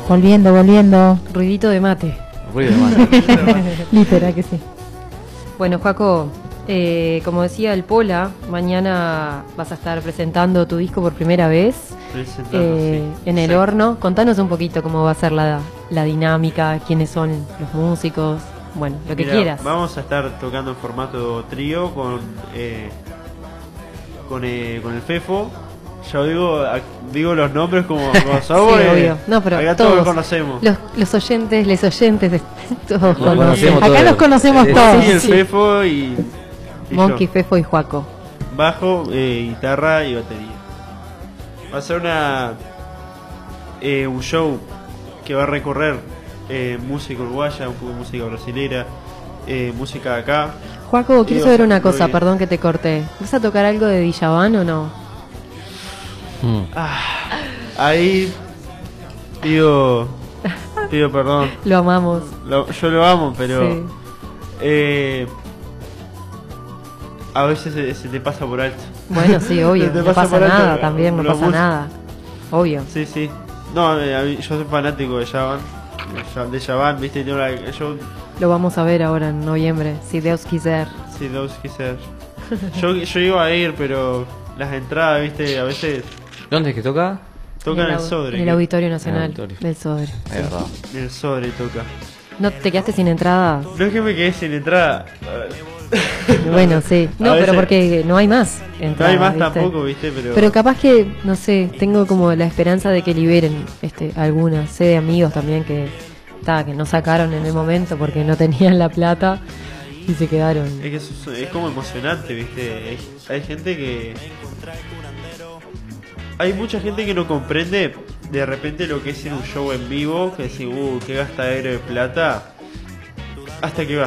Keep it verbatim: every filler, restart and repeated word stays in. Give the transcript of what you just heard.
Volviendo, volviendo. Ruidito de mate. Ruido de mate. Literal que sí. Bueno, Joaco, eh, como decía el Pola, mañana vas a estar presentando tu disco por primera vez Presentando, eh, sí. en el Exacto. horno. Contanos un poquito cómo va a ser la, la dinámica, quiénes son los músicos, bueno, lo que Mira, quieras. Vamos a estar tocando en formato trío con eh, con, eh, con el Fefo. Yo digo ac- digo los nombres como, como somos. Sí, eh, obvio. No, pero acá todos todos los conocemos. Los, los oyentes, les oyentes, de- todos Lo conocen. conocemos Acá todos. los conocemos Sí, todos. Y el sí. Fefo y, y Monkey, yo. Fefo y Joaco. Bajo, eh, guitarra y batería. Va a ser una eh, un show que va a recorrer eh, música uruguaya, un poco de música brasilera, eh, música de acá. Joaco, quiero Y saber vas a- una cosa, muy bien. perdón que te corté. ¿Vas a tocar algo de Djavan o no? Mm. Ahí pido pido perdón. Lo amamos. Lo- yo lo amo, pero Sí. eh, a veces se, se te pasa por alto. Bueno, sí, obvio. Se te No pasa pasa por alto nada también, no los pasa músicos. nada. Obvio. Sí, sí. No, eh, a mí- yo soy fanático de Javan. De Javan, viste, yo, la- yo Lo vamos a ver ahora en noviembre, si Dios quiser. sí, dos quise. Yo, yo iba a ir, pero las entradas, viste, a veces ¿Dónde es que toca? tocan en el au- Sodre. En el que- Auditorio Nacional Auditorio. del Sodre. Es verdad. En el Sodre toca. ¿No te quedaste sin entrada? No es que me quedé sin entrada. Bueno, sí. No, A pero veces- porque no hay más No entradas, hay más ¿viste? tampoco, viste, pero. Pero capaz que, no sé, tengo como la esperanza de que liberen este algunas. Sé de amigos también que, ta, que no sacaron en el momento porque no tenían la plata y se quedaron. Es que eso es, es como emocionante, viste. Hay, hay gente que. Hay mucha gente que no comprende de repente lo que es ir a un show en vivo. Que decir, uh, qué gastadero de plata. Hasta que va.